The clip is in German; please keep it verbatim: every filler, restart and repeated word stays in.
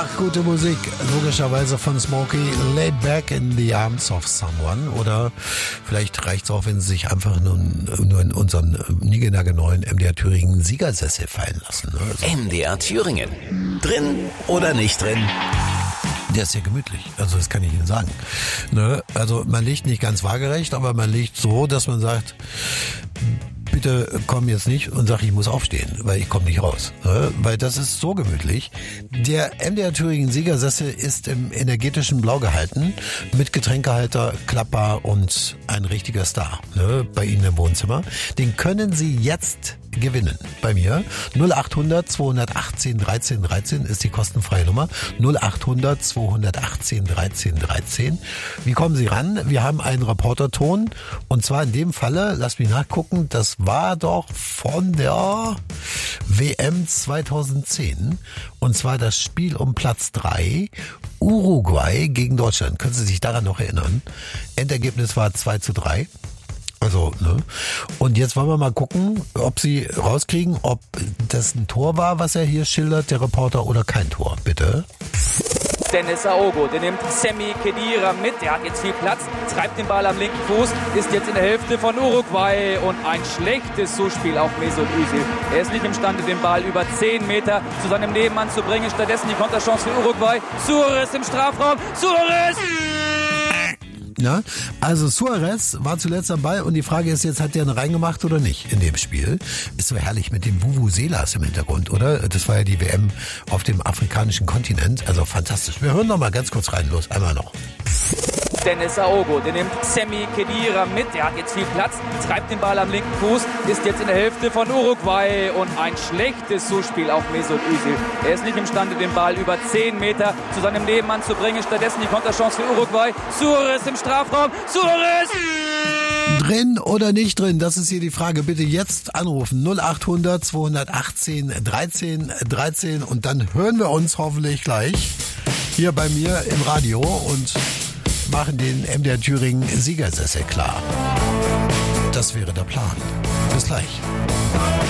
Ach, gute Musik. Logischerweise von Smokey. Laid back in the arms of someone. Oder vielleicht reicht es auch, wenn Sie sich einfach nur, nur in unseren niegelnagelneuen M D R Thüringen Siegersessel fallen lassen. Also. M D R Thüringen. Drin oder nicht drin? Der ist sehr gemütlich, also das kann ich Ihnen sagen. Ne? Also man liegt nicht ganz waagerecht, aber man liegt so, dass man sagt, bitte komm jetzt nicht und sag, ich muss aufstehen, weil ich komme nicht raus. Ne? Weil das ist so gemütlich. Der M D R Thüringen Siegersessel ist im energetischen Blau gehalten, mit Getränkehalter, klappbar und ein richtiger Star, ne? Bei Ihnen im Wohnzimmer. Den können Sie jetzt gewinnen bei mir. null acht hundert zweihundertachtzehn dreizehn dreizehn ist die kostenfreie Nummer. null acht hundert zweihundertachtzehn dreizehn dreizehn. Wie kommen Sie ran? Wir haben einen Reporterton und zwar in dem Falle, lass mich nachgucken, das war doch von der W M zweitausendzehn und zwar das Spiel um Platz drei, Uruguay gegen Deutschland. Können Sie sich daran noch erinnern? Endergebnis war zwei zu drei. Also, ne? Und jetzt wollen wir mal gucken, ob Sie rauskriegen, ob das ein Tor war, was er hier schildert, der Reporter, oder kein Tor. Bitte. Dennis Aogo, der nimmt Sami Khedira mit, der hat jetzt viel Platz, treibt den Ball am linken Fuß, ist jetzt in der Hälfte von Uruguay und ein schlechtes Zuspiel auf Mesut Özil. Er ist nicht imstande, den Ball über zehn Meter zu seinem Nebenmann zu bringen, stattdessen die Konterchance für Uruguay. Suarez im Strafraum, Suarez! Ja, also Suarez war zuletzt dabei und die Frage ist jetzt, hat der einen reingemacht oder nicht in dem Spiel? Ist so herrlich mit den Vuvuzelas im Hintergrund, oder? Das war ja die W M auf dem afrikanischen Kontinent, also fantastisch. Wir hören noch mal ganz kurz rein, los, einmal noch. Dennis Aogo, der nimmt Sami Khedira mit, der hat jetzt viel Platz, treibt den Ball am linken Fuß, ist jetzt in der Hälfte von Uruguay und ein schlechtes Zuspiel auf Mesut Özil. Er ist nicht imstande, den Ball über zehn Meter zu seinem Nebenmann zu bringen, stattdessen die Konterchance für Uruguay. Suarez im Strafraum, Suarez! Drin oder nicht drin? Das ist hier die Frage. Bitte jetzt anrufen. null acht hundert zweihundertachtzehn dreizehn dreizehn und dann hören wir uns hoffentlich gleich hier bei mir im Radio und machen den M D R Thüringen Siegersessel klar. Das wäre der Plan. Bis gleich.